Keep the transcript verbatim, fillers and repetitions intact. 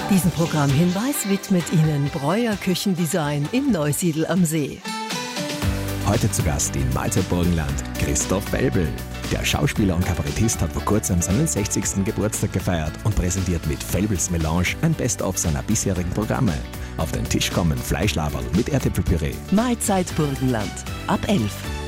Diesen Programmhinweis widmet Ihnen Breuer Küchendesign in Neusiedl am See. Heute zu Gast in Mahlzeit Burgenland Christoph Felbl. Der Schauspieler und Kabarettist hat vor kurzem seinen sechzigsten Geburtstag gefeiert und präsentiert mit Felbls Melange ein Best-of seiner bisherigen Programme. Auf den Tisch kommen Fleischlaberl mit Erdäpfelpüree. Mahlzeit Burgenland ab elf.